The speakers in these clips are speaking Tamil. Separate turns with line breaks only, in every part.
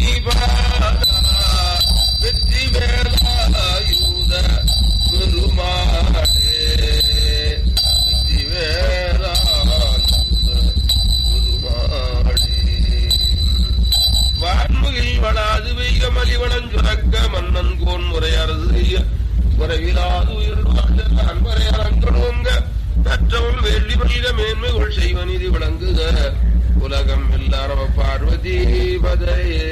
வெற்றி வேலாயுத பெருமாளே வெற்றி வேலாயுத பெருமாளே வான்முகில் வளாது வெய்க மலிவளம் சுரக்க மன்னன் கோன் முறையரசு செய்ய குறைவிலாது உயிர் அன்பரையரங்கணுங்க நற்றவள் வெள்ளி மனித மேன்மைகள் செய்வ நீதி விளங்குக உலகம் எல்லாரும் பார்வதி பதையே.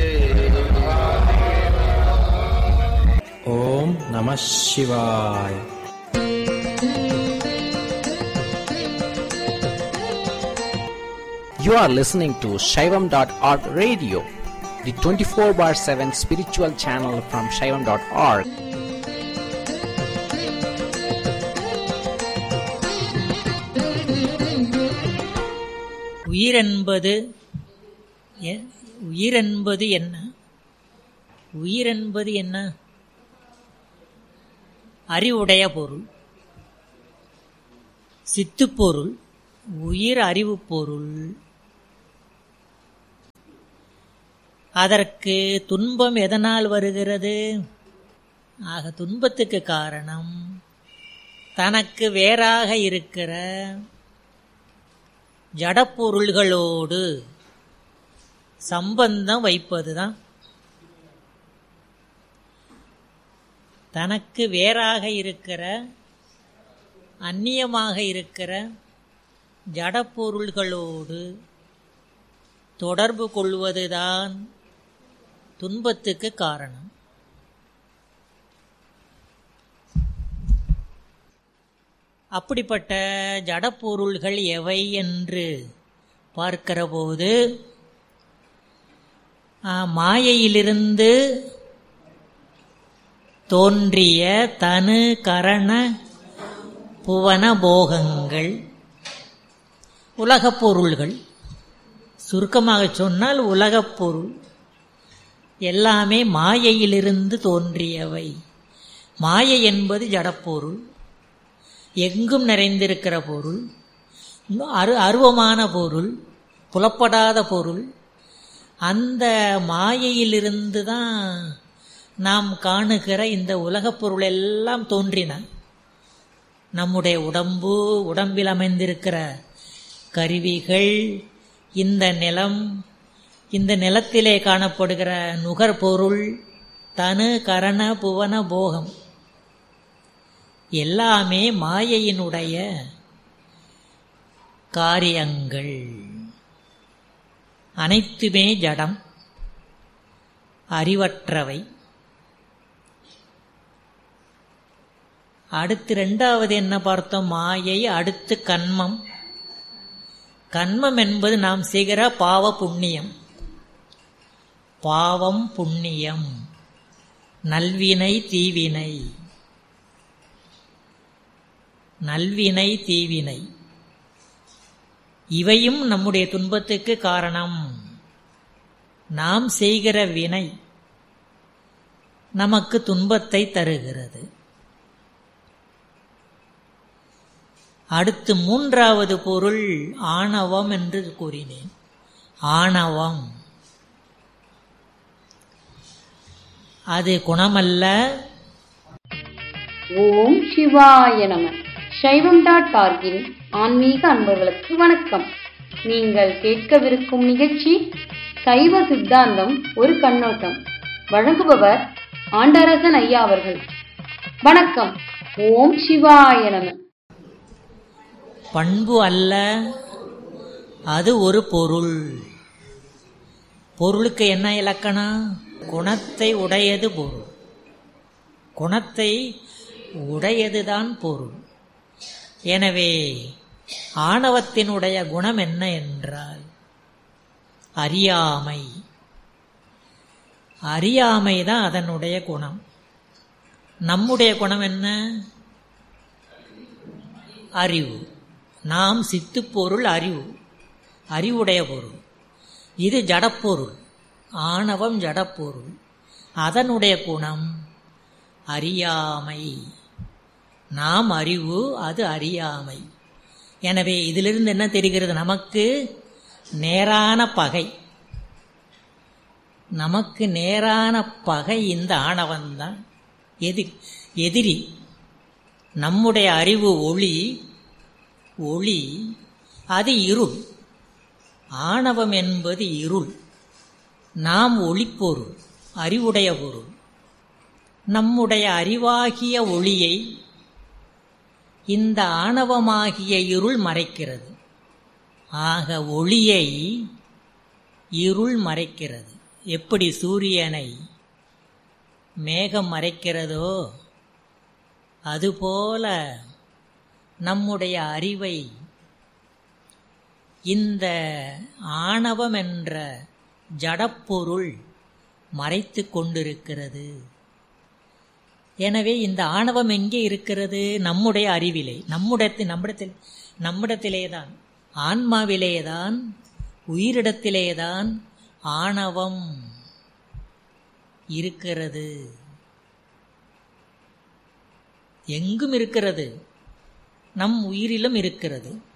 ஓம் நம சிவாய. You are listening to Shaivam.org radio, the 24/7 spiritual channel from Shaivam.org.
உயிரென்பது என்ன? உயிரென்பது என்ன? அறிவுடைய பொருள், சித்துப்பொருள், உயிர் அறிவு பொருள். அதற்கு துன்பம் எதனால் வருகிறது? ஆக துன்பத்துக்கு காரணம் தனக்கு வேறாக இருக்கிற ஜடப்பொருள்களோடு சம்பந்தம் வைப்பதுதான். தனக்கு வேறாக இருக்கிற அந்நியமாக இருக்கிற ஜடப்பொருள்களோடு தொடர்பு கொள்வதுதான் துன்பத்துக்கு காரணம். அப்படிப்பட்ட ஜடப்பொருள்கள் எவை என்று பார்க்கிற போது மாயையிலிருந்து தோன்றிய தனு கரண புவன போகங்கள் உலகப் பொருள்கள். சுருக்கமாக சொன்னால் உலகப் பொருள் எல்லாமே மாயையிலிருந்து தோன்றியவை. மாயை என்பது ஜடப்பொருள், எங்கும் நிறைந்திருக்கிற பொருள், அருவமான பொருள், புலப்படாத பொருள். அந்த மாயையிலிருந்து தான் நாம் காணுகிற இந்த உலகப் பொருள் எல்லாம் தோன்றின. நம்முடைய உடம்பில் அமைந்திருக்கிற கருவிகள், இந்த நிலம், இந்த நிலத்திலே காணப்படுகிற நுகர்பொருள், தனு கரண புவன போகம் எல்லாமே மாயையினுடைய காரியங்கள். அனைத்துமே ஜடம், அறிவற்றவை. அடுத்து இரண்டாவது என்ன பார்த்தோம்? மாயை. அடுத்து கன்மம். கன்மம் என்பது நாம் செய்கிற பாவ புண்ணியம். பாவம் புண்ணியம், நல்வினை தீவினை. நல்வினை தீவினை இவையும் நம்முடைய துன்பத்துக்கு காரணம். நாம் செய்கிற வினை நமக்கு துன்பத்தை தருகிறது. அடுத்து மூன்றாவது பொருள் ஆணவம் என்று கூறினேன். ஆணவம் அது குணமல்ல.
ஓம் சிவாய நம. Shaivam.org-இன் ஆன்மீக அன்பர்களுக்கு வணக்கம். நீங்கள் கேட்கவிருக்கும் நிகழ்ச்சி சைவ சித்தாந்தம் ஒரு கண்ணோட்டம். வழங்குபவர் ஆண்டரசன் ஐயா அவர்கள். வணக்கம். ஓம் சிவாய நம.
பண்பு அல்ல, அது ஒரு பொருள். பொருளுக்கு என்ன இலக்கணம்? குணத்தை உடையது பொருள். குணத்தை உடையதுதான் பொருள். எனவே ஆணவத்தினுடைய குணம் என்ன என்றால் அறியாமை. அறியாமைதான் அதனுடைய குணம். நம்முடைய குணம் என்ன? அறிவு. நாம் சித்துப்பொருள் அறிவு, அறிவுடைய பொருள். இது ஜடப்பொருள். ஆணவம் ஜடப்பொருள். அதனுடைய குணம் அறியாமை. நாம் அறிவு, அது அறியாமை. எனவே இதிலிருந்து என்ன தெரிகிறது? நமக்கு நேரான பகை. நமக்கு நேரான பகை இந்த ஆணவம்தான், எதிரி. நம்முடைய அறிவு ஒளி, அது இருள். ஆணவம் என்பது இருள். நாம் ஒளிப்பொருள், அறிவுடைய பொருள். நம்முடைய அறிவாகிய ஒளியை இந்த ஆணவமாகிய இருள் மறைக்கிறது. ஆக ஒளியை இருள் மறைக்கிறது. எப்படி சூரியனை மேகம் மறைக்கிறதோ அதுபோல நம்முடைய அறிவை இந்த ஆணவம் என்ற ஜடப்பொருள் மறைத்து கொண்டிருக்கிறது. எனவே இந்த ஆணவம் எங்கே இருக்கிறது? நம்முடைய அறிவிலே, நம்மிடத்திலேதான், ஆன்மாவிலேதான், உயிரிடத்திலேதான் ஆணவம் இருக்கிறது. எங்கும் இருக்கிறது, நம் உயிரிலும் இருக்கிறது.